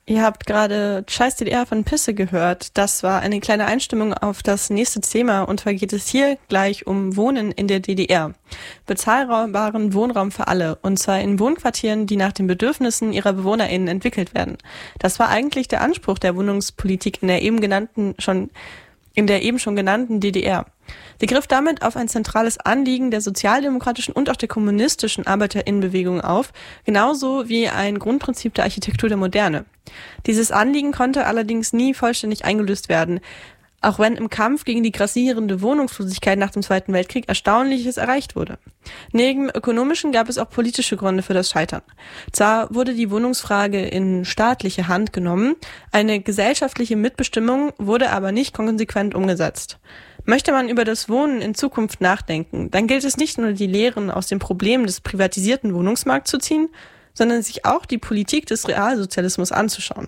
Ihr habt gerade Scheiß DDR von Pisse gehört. Das war eine kleine Einstimmung auf das nächste Thema, und zwar geht es hier gleich um Wohnen in der DDR. Bezahlbaren Wohnraum für alle, und zwar in Wohnquartieren, die nach den Bedürfnissen ihrer BewohnerInnen entwickelt werden. Das war eigentlich der Anspruch der Wohnungspolitik in der eben schon genannten DDR. Sie griff damit auf ein zentrales Anliegen der sozialdemokratischen und auch der kommunistischen ArbeiterInnenbewegung auf, genauso wie ein Grundprinzip der Architektur der Moderne. Dieses Anliegen konnte allerdings nie vollständig eingelöst werden, auch wenn im Kampf gegen die grassierende Wohnungslosigkeit nach dem Zweiten Weltkrieg Erstaunliches erreicht wurde. Neben ökonomischen gab es auch politische Gründe für das Scheitern. Zwar wurde die Wohnungsfrage in staatliche Hand genommen, eine gesellschaftliche Mitbestimmung wurde aber nicht konsequent umgesetzt. Möchte man über das Wohnen in Zukunft nachdenken, dann gilt es nicht nur, die Lehren aus den Problemen des privatisierten Wohnungsmarkts zu ziehen, sondern sich auch die Politik des Realsozialismus anzuschauen.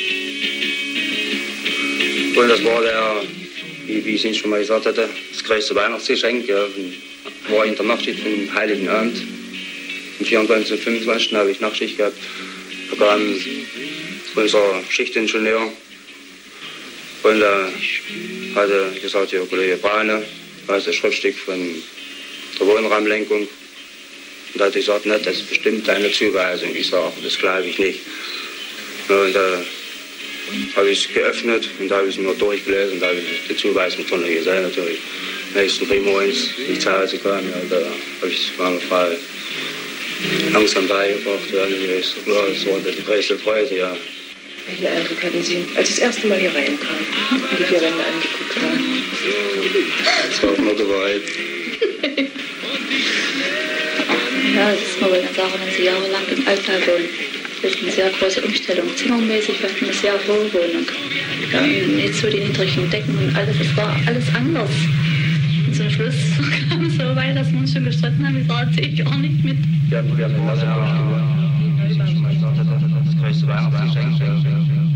Und das war wie ich es Ihnen schon mal gesagt hatte, das größte Weihnachtsgeschenk. Ja, war in der Nachtschicht von Heiligen Abend. Am 24. und 25. habe ich Nachtschicht gehabt. Da kam unser Schichtingenieur und hatte gesagt, ja, Kollege Brane, das ist ein Schriftstück von der Wohnraumlenkung. Und da hatte ich gesagt, ne, das ist bestimmt deine Zuweisung. Ich sage, das glaube ich nicht. Ja, und habe ich es geöffnet und da habe ich es nur durchgelesen und da habe ich die Zuweisung drin gesehen. Natürlich nächsten Primo ins zu Hause kam, ja, da habe ich meine Frau langsam beigebracht. Ja, das war die größte Freude, ja. Welchen Eindruck hatten Sie, als Sie das erste Mal hier reinkamen und die vier Wände angeguckt haben? Das war auch nur die Wahrheit. Ja, das ist mal eine Sache, wenn Sie jahrelang im Altbau wohnen. Das ist eine sehr große Umstellung. Zimmermäßig war eine sehr hohe Wohnung. Ja, jetzt so die niedrigen Decken und alles, es war alles anders. Und zum Schluss kam es so weit, dass wir uns schon gestritten haben, ich sage, sehe ich auch nicht mit. Ja, wir haben das größte Weihnachtsgeschenk.